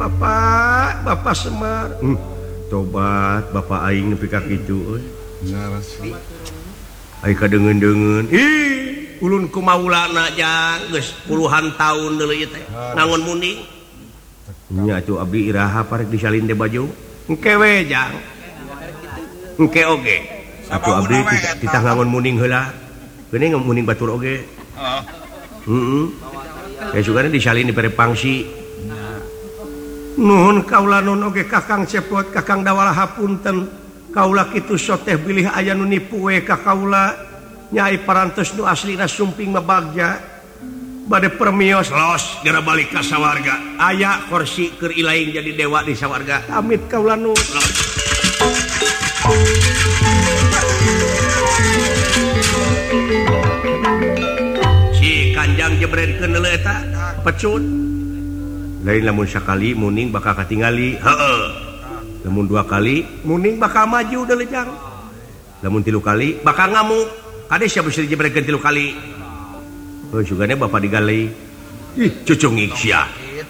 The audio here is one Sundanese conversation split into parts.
Bapak Semar tobat Bapak aing nepi ka kitu kadengen-dengen ulun kumaulana jang geus puluhan tahun deui teh nangon muning nya atuh abdi iraha parek disalin teh baju engke we jang engke oge atuh abdi kita ngangon muning heula geuning muning batur oge ya sugana disalin di pere pangsi nuhun kaula nun oge Kakang Cepot Kakang Dawala hapunten kaula kitu soteh bilih aya nu nipu we ka kaula nyai parantos nu aslina sumping mabagja bade permios los gara balik ka sawarga aya kursi keur ilaing jadi dewa di sawarga amit kaula nu si Kanjang jebredkeun heula eta pecut lain lamun sakali muning bakal katingali heeh lamun 2 kali muning bakal maju deui jang lamun 3 kali bakal ngamuk kade sia bisa dijebrekeun 3 kali sugana bapak digalei cucungik sia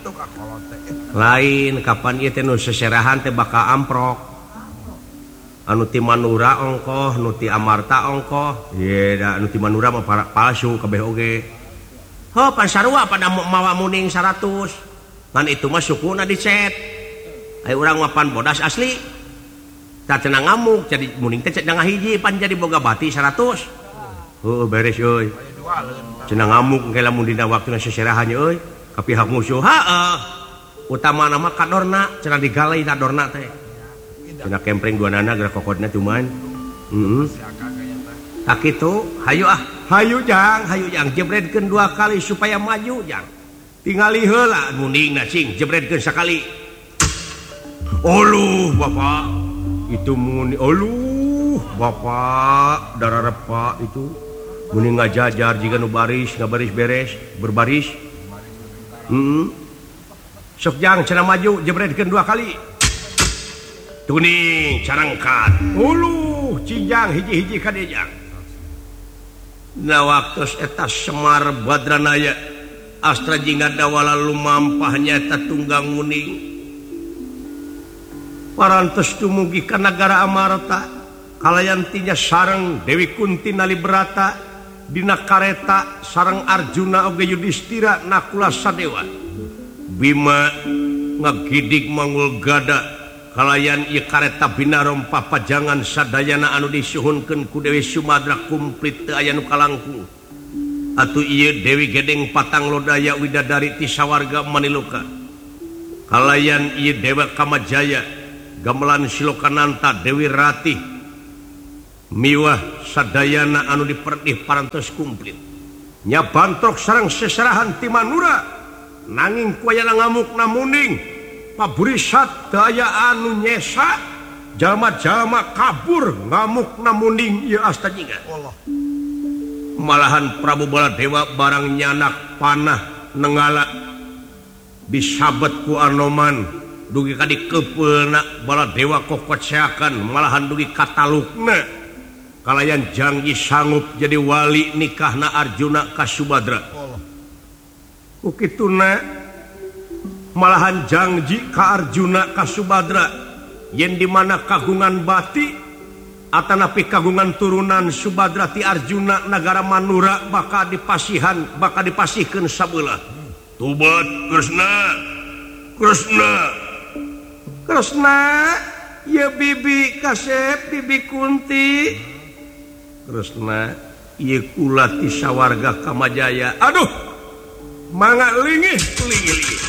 lain kapan ieu teh nu seserahan teh bakal amprok anu ti Manura ongkoh nu ti Amarta ongkoh ye da anu ti Manura mah palsu kabeh oge heuh pan sarua pada mawa muning 100 ngan itu mah sukuna dicet aya urang mah pan bodas asli tak cenah ngamuk jadi muning teh cenah hiji pan jadi boga bati 100 beres euy cenah ngamuk engke lamun dina waktuna seserahan euy ka pihak musuh heeh utamana mah kadorna cenah digalei kadorna teh cenah kempreng duanana geura kokodna cuman tak kitu hayu jang jebredkeun 2 kali supaya maju jang tingali heula muningna cing jebredkeun sakali oluh bapak itu muni oluh bapak dararepa itu muni ngajajar jika nu baris ngabaris beres berbaris sok jang cenah maju jebredkeun 2 kali tuning carangkat uluh cijang hiji-hiji kade jang na waktos eta Semar Badranaya Astra Jingga Dawala lumampahnya eta tunggang muning parantos tumugi ka nagara Amarta kalayantinya sareng Dewi Kunti Nalibrata dina kareta sareng Arjuna oge Yudhistira Nakula Sadewa Bima ngagidig mangul gada kalayan ieu kareta binarom papajangan sadayana anu disuhunkeun ku Dewi Sumadra kumplit teu aya nu kalangkung atuh ieu Dewi Gedeng Patang Lodaya Widadari ti sawarga Maniloka kalayan ieu Dewa Kamajaya gamelan Silokananta Dewi Ratih miwah sadayana anu diperdih parantos kumplit nya bantrok sareng seserahan ti Manura nanging kuayana ngamukna muning paburisat daya anu nyesa jalma-jalma kabur ngamukna muning ieu asta jingga malahan Prabu Baladewa barang nyanak panah nenggala disabet ku Anoman dugi ka dikepeulna Baladewa kokoceakan malahan dugi katalukna kalayan Janggi sanggup jadi wali nikahna Arjuna ka Subadra ukituna malahan Janggi ka Arjuna ka Subadra yen di mana kagungan bati atanapi kagungan turunan Subadra ti Arjuna nagara Manura bakal dipasihkeun sabeula tubat Kresna ya bibi Kasep bibi Kunti Kresna ieu kula ti sawarga Kamajaya aduh mangga lingih